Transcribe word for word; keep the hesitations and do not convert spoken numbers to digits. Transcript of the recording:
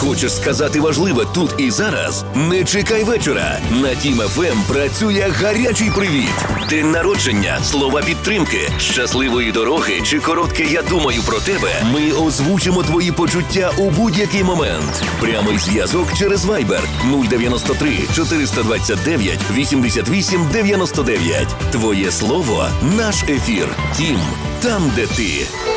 Хочеш сказати важливе тут і зараз? Не чекай вечора. На Тім еф ем працює гарячий привіт. День народження, слова підтримки, щасливої дороги чи коротке «я думаю про тебе». Ми озвучимо твої почуття у будь-який момент. Прямий зв'язок через Viber нуль дев'яносто три чотириста двадцять дев'ять вісімдесят вісім дев'яносто дев'ять. Твоє слово – наш ефір. Тім – там, де ти.